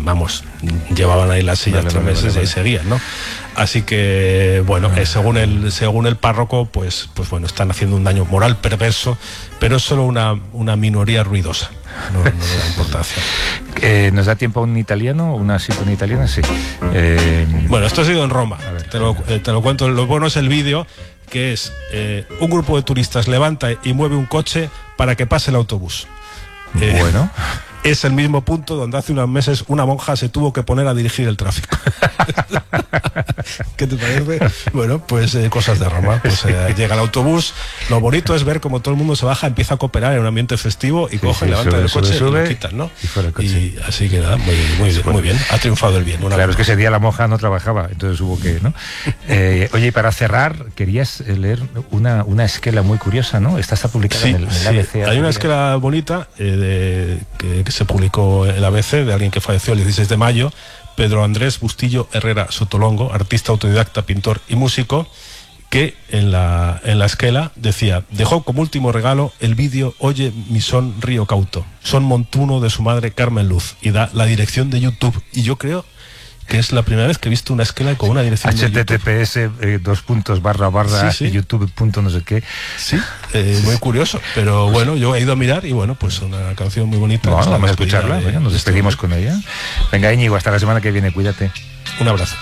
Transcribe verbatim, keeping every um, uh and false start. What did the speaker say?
vamos, llevaban ahí las sillas vale, tres vale, meses vale, vale. y seguían, ¿no? Así que, bueno, eh, según el según el párroco, pues, pues bueno, están haciendo un daño moral perverso, pero es solo una, una minoría ruidosa. No, no le da importancia. Eh, ¿Nos da tiempo a un italiano? ¿Una cita en italiana? Sí. Eh... Bueno, esto ha sido en Roma. Ver, te, lo, eh, te lo cuento. Lo bueno es el vídeo, que es eh, un grupo de turistas levanta y mueve un coche para que pase el autobús. Eh, bueno. Es el mismo punto donde hace unos meses una monja se tuvo que poner a dirigir el tráfico. ¿Qué te parece? Bueno, pues eh, cosas de Roma. Pues eh, llega el autobús. Lo bonito es ver cómo todo el mundo se baja, empieza a cooperar en un ambiente festivo y sí, coge, sí, levanta sube, el coche sube, y lo quitan, ¿no? Y, fuera el coche. Y así que nada, muy, muy, sí, muy bien. Ha triunfado el bien. Una claro, es que ese día la monja no trabajaba, entonces hubo que, ¿no? eh, oye, y para cerrar, querías leer una, una esquela muy curiosa, ¿no? Esta está publicada sí, en el, en el sí. A B C. Hay una esquela bonita eh, de, que, que se publicó en el A B C de alguien que falleció el dieciséis de mayo, Pedro Andrés Bustillo Herrera Sotolongo, artista autodidacta, pintor y músico, que en la, en la esquela decía: dejó como último regalo el vídeo Oye mi son río cauto, son montuno de su madre Carmen Luz, y da la dirección de YouTube. Y yo creo que es la primera vez que he visto una esquela con una dirección H T T P S eh, dos puntos barra barra sí, sí. YouTube punto no sé qué. Sí, eh, muy curioso, pero bueno, yo he ido a mirar y bueno, pues una canción muy bonita. Bueno, vamos a escucharla, de, nos despedimos con ella. Venga, Íñigo, hasta la semana que viene, cuídate. Un abrazo.